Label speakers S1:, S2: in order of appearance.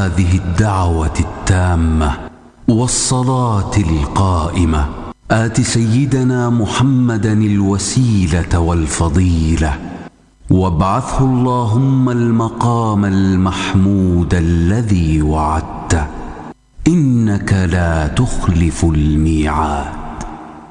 S1: هذه الدعوة التامة والصلاة القائمة آت سيدنا محمدا الوسيلة والفضيلة وابعثه اللهم المقام المحمود الذي وعدته إنك لا تخلف الميعاد.